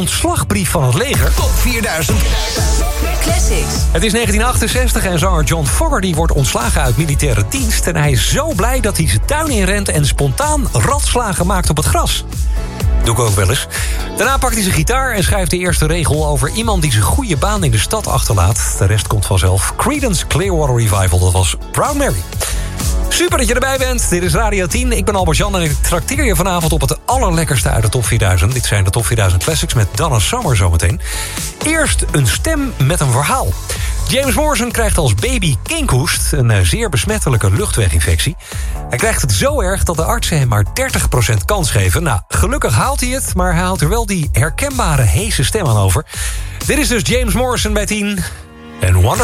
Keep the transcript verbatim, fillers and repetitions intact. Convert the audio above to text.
ontslagbrief van het leger. Top vierduizend Classics. Het is negentien achtenzestig en zanger John Fogerty wordt ontslagen uit militaire dienst. En hij is zo blij dat hij zijn tuin inrent en spontaan radslagen maakt op het gras. Doe ik ook wel eens. Daarna pakt hij zijn gitaar en schrijft de eerste regel over iemand die zijn goede baan in de stad achterlaat. De rest komt vanzelf. Creedence Clearwater Revival, dat was Proud Mary. Super dat je erbij bent. Dit is Radio tien. Ik ben Albert-Jan en ik trakteer je vanavond op het allerlekkerste uit de Top vierduizend. Dit zijn de Top vierduizend Classics met Donna Summer zometeen. Eerst een stem met een verhaal. James Morrison krijgt als baby kinkhoest, een zeer besmettelijke luchtweginfectie. Hij krijgt het zo erg dat de artsen hem maar dertig procent kans geven. Nou, gelukkig haalt hij het, maar hij haalt er wel die herkenbare heese stem aan over. Dit is dus James Morrison bij tien en Wonder.